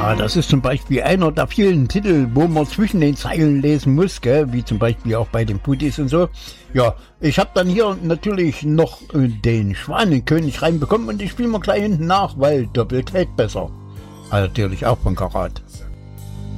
Ja, das ist zum Beispiel einer der vielen Titel, wo man zwischen den Zeilen lesen muss, gell? Wie zum Beispiel auch bei den Puttis und so. Ja, ich habe dann hier natürlich noch den Schwanenkönig reinbekommen und ich spiele mal gleich hinten nach, weil doppelt hält besser. Also natürlich auch von Karat.